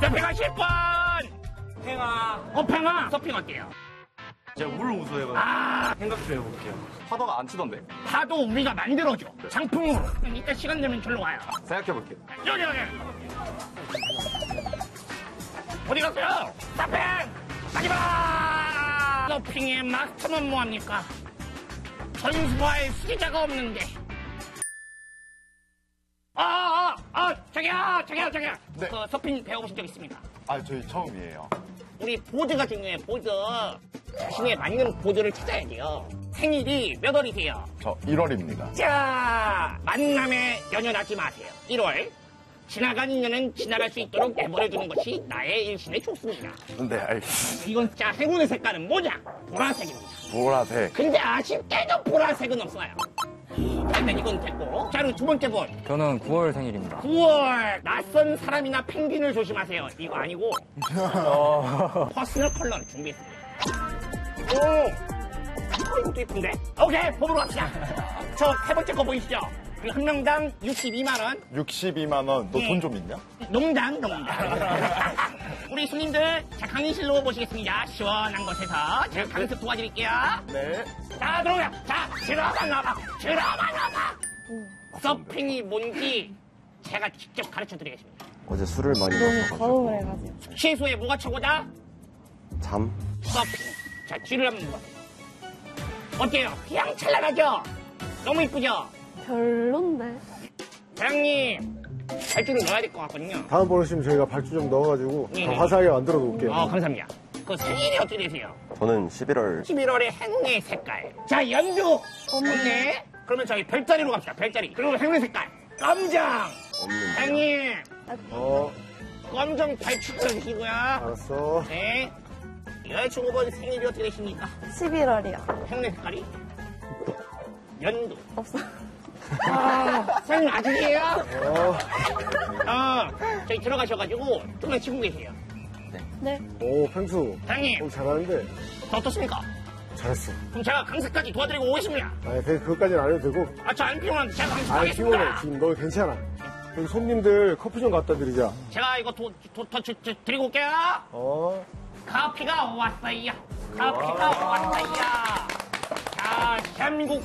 서핑하실 분! 팽아. 팽아! 서핑할게요. 제가 물 우수해가지고 생각 좀 해볼게요. 파도가 안 치던데. 파도 우리가 만들어줘. 장풍으로. 이따 시간 되면 절로 와요. 생각해볼게요. 여기. 어디 갔어요? 서핑! 가지마! 서핑의 마스터는 뭐합니까? 전수와의 수리자가 없는데. 저기요. 네. 그 서핑 배워보신 적 있습니까? 아, 저희 처음이에요. 우리 보드가 중요해요, 보드. 자신에 맞는 보드를 찾아야 돼요. 생일이 몇 월이세요? 저 1월입니다. 자, 만남에 연연하지 마세요. 1월. 지나간 인연은 지나갈 수 있도록 내버려두는 것이 나의 일신의 촉수입니다. 네, 알겠습니다. 이건 자, 행운의 색깔은 뭐냐? 보라색입니다. 보라색. 근데 아쉽게도 보라색은 없어요. 일단 이건 됐고. 자, 그럼 두 번째 분. 저는 9월 생일입니다. 9월. 낯선 사람이나 펭귄을 조심하세요. 이거 아니고. 퍼스널 컬러를 준비했습니다. 이것도 이쁜데? 오케이, 보러 갑시다. 저 세 번째 거 보이시죠? 한 명당 62만원. 62만 원. 너 돈 좀 있냐? 농담. 우리 손님들, 자, 강의실로 모시겠습니다. 시원한 곳에서 제가 강습 도와드릴게요. 네. 자, 들어오세요. 자, 들어가 나봐. 서핑이 뭔지 제가 직접 가르쳐 드리겠습니다. 어제 술을 많이 너무 먹어가지고 과음을 해가지고. 취소에 뭐가 최고다? 잠? 서핑. 자, 뒤를 한번 물어보세요. 어때요? 휘황찬란하죠? 너무 이쁘죠? 별론데. 사장님, 발주를 넣어야 될 것 같거든요. 다음번에 오시면 저희가 발주 좀 넣어가지고 네. 더 화사하게 만들어 놓을게요. 감사합니다. 그 생일이 어떻게 되세요? 저는 11월 11월의 행운의 색깔. 자, 연두. 없네. 그러면 저희 별자리로 갑시다. 별자리. 그리고 행운의 색깔. 검정. 없는 사장님, 어, 검정 발축해 주시고요. 알았어. 네. 여자친구분 생일이 어떻게 되십니까? 11월이요. 행운의 색깔이? 연두. 없어. 사장님 아직이에요? 어, 저희 들어가셔가지고 좀만 치고 계세요. 네. 오, 펭수. 사장님, 잘하는데. 어떻습니까? 잘했어. 그럼 제가 강습까지 도와드리고 오겠습니다. 아니, 그것까지는 안 해도 되고. 저 안 피곤한데 제가 아, 강습하겠습니다. 피곤해. 지금 너 괜찮아. 여기 손님들 커피 좀 갖다 드리자. 제가 이거 드리고 올게요. 커피가 왔어요. 커피가 왔어요. 자, 대한민국